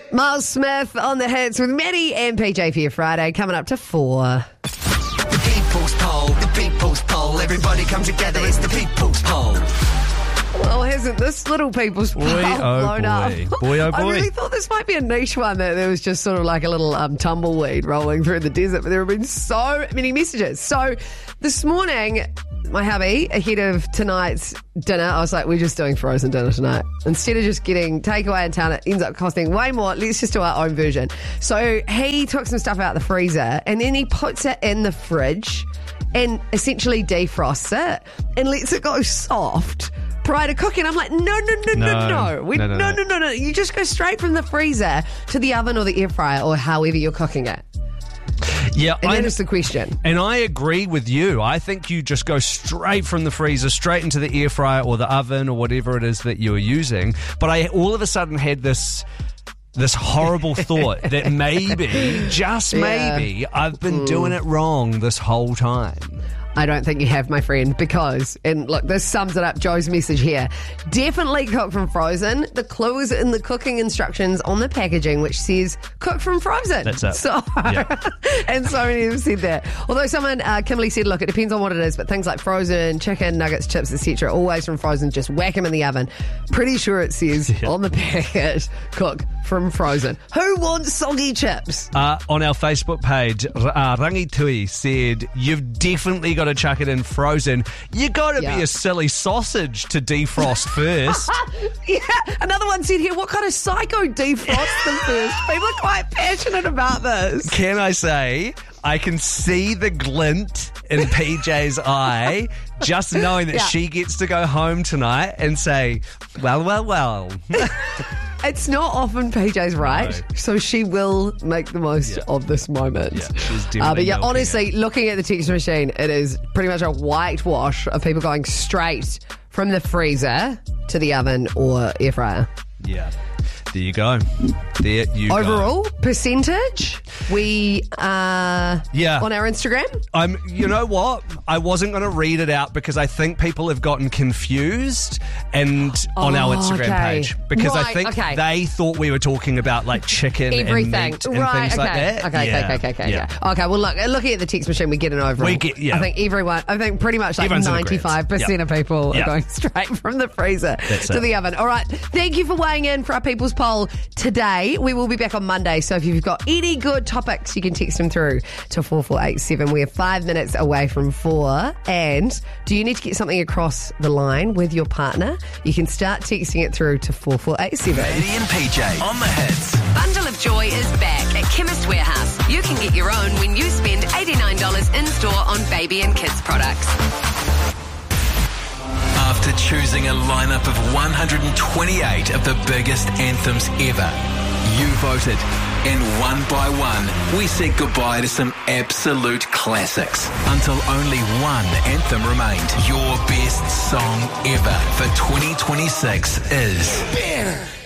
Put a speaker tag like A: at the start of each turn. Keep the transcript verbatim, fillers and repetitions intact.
A: Miles Smith on the hits with Maddie and P J for your Friday, coming up to four.
B: The People's Poll, the People's Poll. Everybody come together, it's the People's Poll.
A: Well, hasn't this little people's poll
C: Boy, oh
A: blown
C: boy.
A: up?
C: Boy, oh
A: I
C: boy.
A: really thought this might be a niche one, that there was just sort of like a little um, tumbleweed rolling through the desert, but there have been so many messages. So this morning, my hubby, ahead of tonight's dinner, I was like, we're just doing frozen dinner tonight. Instead of just getting takeaway in town, it ends up costing way more. Let's just do our own version. So he took some stuff out of the freezer and then he puts it in the fridge and essentially defrosts it and lets it go soft prior to cooking. I'm like, no, no, no, no,
C: No.
A: no. We,
C: No,
A: no,
C: no,
A: no, no,
C: no.
A: no. You just go straight from the freezer to the oven or the air fryer or however you're cooking it.
C: Yeah,
A: And
C: I,
A: that is the question.
C: and I agree with you. I think you just go straight from the freezer, straight into the air fryer or the oven or whatever it is that you're using. But I all of a sudden had this this horrible thought that maybe, just
A: Yeah.
C: maybe, I've been doing it wrong this whole time.
A: I don't think you have, my friend, because, and look, this sums it up, Joe's message here. Definitely cook from frozen. The clue is in the cooking instructions on the packaging, which says cook from frozen.
C: That's it.
A: So,
C: Yeah.
A: and so many have said that. Although someone, uh, Kimberly said, look, it depends on what it is, but things like frozen, chicken, nuggets, chips, et cetera, always from frozen, just whack them in the oven. Pretty sure it says
C: Yeah.
A: on the packet, cook from frozen. Who wants soggy chips?
C: Uh, on our Facebook page, uh, Rangi Tui said, you've definitely got to chuck it in frozen. You got to
A: Yeah.
C: be a silly sausage to defrost first.
A: Yeah, another one said here, what kind of psycho defrosts them first? People are quite passionate about this.
C: Can I say, I can see the glint in P J's eye just knowing that
A: Yeah.
C: she gets to go home tonight and say, well, well, well.
A: It's not often P J's right,
C: No.
A: so she will make the most
C: Yeah.
A: of this moment.
C: Yeah, she's
A: Uh,
C: definitely
A: but yeah,
C: milking
A: honestly,
C: it.
A: looking at the text machine, it is pretty much a whitewash of people going straight from the freezer to the oven or air fryer.
C: Yeah. There you go. There you go.
A: Overall percentage, we are
C: Yeah.
A: on our Instagram.
C: I'm, you know what? I wasn't going to read it out because I think people have gotten confused and on our
A: Oh,
C: Instagram
A: okay.
C: page because I
A: Right,
C: think
A: okay.
C: they thought we were talking about like chicken
A: Everything.
C: and meat and
A: right,
C: things
A: okay.
C: like that.
A: Okay,
C: Yeah.
A: okay, okay, okay,
C: Yeah.
A: okay. Okay, well, look, looking at the text machine, we get an overall.
C: We get- yeah.
A: I think everyone, I think pretty much like
C: Everyone's in agreement.
A: ninety-five percent
C: Yep.
A: of people
C: Yep.
A: are going straight from the freezer
C: That's
A: to
C: it.
A: the oven. All right, thank you for weighing in for our People's Poll today. We will be back on Monday, so if you've got any good topics, you can text them through to four four eight seven. We're five minutes away from four. And do you need to get something across the line with your partner? You can start texting it through to four four eight seven.
B: Maddie and P J on the hits.
D: Bundle of Joy is back at Chemist Warehouse. You can get your own when you spend eighty-nine dollars in-store on baby and kids products.
B: After choosing a lineup of one hundred twenty-eight of the biggest anthems ever, you voted. And one by one, we said goodbye to some absolute classics until only one anthem remained. Your best song ever for twenty twenty-six is